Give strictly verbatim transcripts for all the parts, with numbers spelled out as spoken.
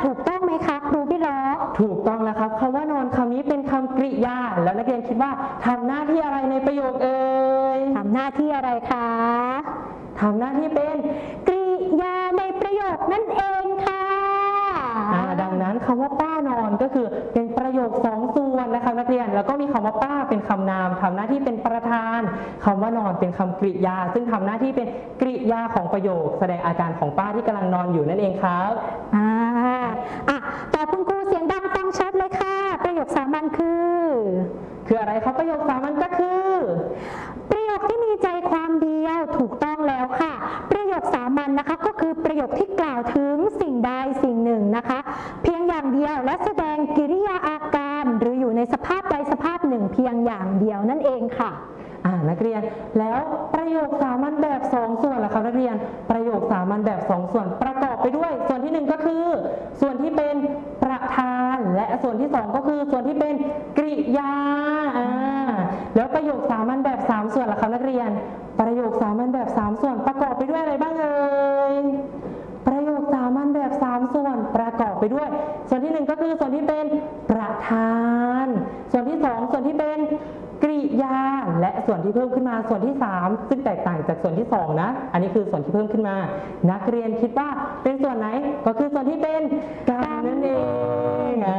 ถูกต้องไหมคะครูพี่ล็อกถูกต้องแล้วครับคำว่านอนคำนี้เป็นคำกริยาแล้วนักเรียนคิดว่าทำหน้าที่อะไรในประโยคเอ่ยทำหน้าที่อะไรคะทำหน้าที่เป็นกริยาในประโยคนั่นเองค่ะดังนั้นคำว่าป้านอนก็คือเป็นประโยคสองส่วนนะคะนักเรียนแล้วก็มีคำว่าป้าเป็นคำนามทำหน้าที่เป็นประธานคำว่านอนเป็นคำกริยาซึ่งทำหน้าที่เป็นกริยาของประโยคแสดงอาการของป้าที่กำลังนอนอยู่นั่นเองครับอ่าอ่ะแต่คุณครูเสียงดังฟังชัดเลยค่ะประโยคสามัญคือคืออะไรครับประโยคสามัญก็คือประโยคที่มีใจความเดียวถูกต้องแล้วค่ะประโยคสามัญนะคะก็คือประโยคที่กล่าวถึงสิ่งใดสิ่งหนึ่งนะคะเพียงอย่างเดียวและแสดงกิริยาอาการหรืออยู่ในสภาพใดสภาพหนึ่งเพียงอย่างเดียวนั่นเองค่ะอ่านักเรียนแล้วประโยคสามัญแบบสองส่วนล่ะครับนักเรียนประโยคสามัญแบบสองส่วนประกอบไปด้วยส่วนที่หนึ่งก็คือส่วนที่เป็นประธานและส่วนที่สองก็คือส่วนที่เป็นกริยาอ่าแล้วประโยคสามัญแบบสามส่วนล่ะครับนักเรียนประโยคสามัญแบบสามส่วนประกอบไปด้วยอะไรบ้างเอ่ยประโยคสามัญแบบสามส่วนประกอบไปด้วยส่วนที่หนึ่งก็คือส่วนที่เป็นประธานส่วนที่สองส่วนที่เป็นกริยาและส่วนที่เพิ่มขึ้นมาส่วนที่สามซึ่งแตกต่างจากส่วนที่สองนะอันนี้คือส่วนที่เพิ่มขึ้นมานักเรียนคิดว่าเป็นส่วนไหนก็คือส่วนที่เป็นกรรมนั่นเองอ่า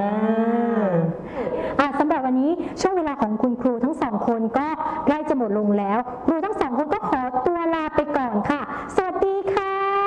อ่ะสำหรับวันนี้ช่วงเวลาของคุณครูทั้งสองคนก็ใกล้จะหมดลงแล้วครู